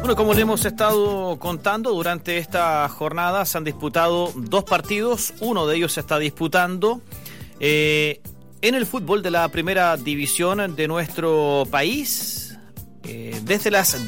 Bueno, como le hemos estado contando, durante esta jornada se han disputado 2 partidos. Uno de ellos se está disputando en el fútbol de la primera división de nuestro país. Desde las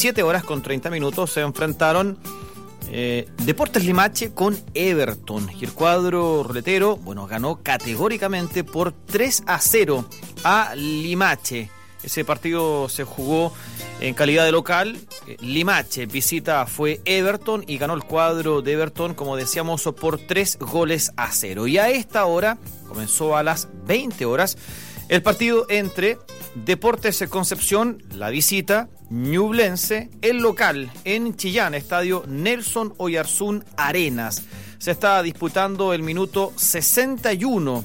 17:30 se enfrentaron Deportes Limache con Everton. Y el cuadro roletero, ganó categóricamente por 3-0 a Limache. Ese partido se jugó en calidad de local. Limache visita fue Everton y ganó el cuadro de Everton, como decíamos, por 3-0. Y a esta hora, comenzó a las 20 horas, el partido entre Deportes Concepción, la visita, Ñublense, el local, en Chillán, estadio Nelson Oyarzún Arenas. Se está disputando el minuto 61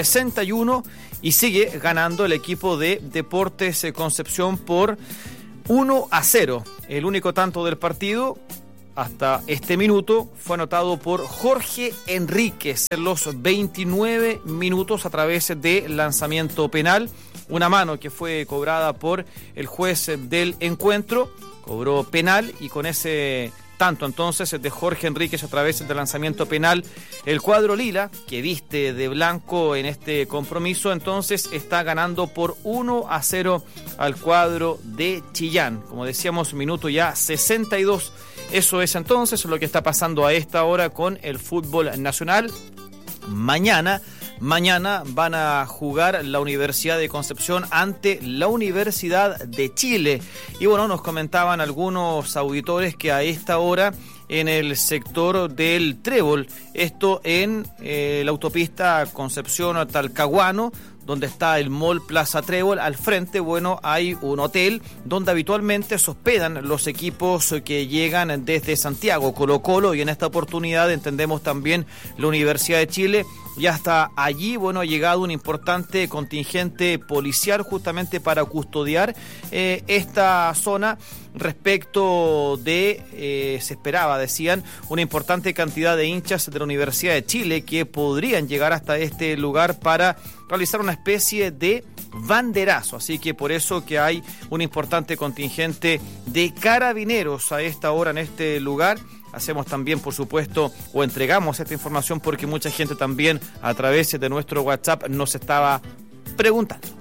y sigue ganando el equipo de Deportes Concepción por 1-0. El único tanto del partido hasta este minuto fue anotado por Jorge Enríquez en los 29 minutos a través de lanzamiento penal. Una mano que fue cobrada por el juez del encuentro, cobró penal y con ese tanto entonces de Jorge Enríquez a través del lanzamiento penal, el cuadro lila, que viste de blanco en este compromiso, entonces está ganando por 1-0 al cuadro de Chillán. Como decíamos, minuto ya 62. Eso es entonces lo que está pasando a esta hora con el fútbol nacional. Mañana van a jugar la Universidad de Concepción ante la Universidad de Chile. Y nos comentaban algunos auditores que a esta hora en el sector del Trébol, esto en la autopista Concepción-Talcahuano, donde está el Mall Plaza Trébol, al frente, hay un hotel donde habitualmente se hospedan los equipos que llegan desde Santiago, Colo-Colo, y en esta oportunidad entendemos también la Universidad de Chile. Y hasta allí, ha llegado un importante contingente policial justamente para custodiar esta zona respecto de, se esperaba, decían, una importante cantidad de hinchas de la Universidad de Chile que podrían llegar hasta este lugar para realizar una especie de banderazo. Así que por eso que hay un importante contingente de carabineros a esta hora en este lugar. Hacemos también, por supuesto, o entregamos esta información porque mucha gente también a través de nuestro WhatsApp nos estaba preguntando.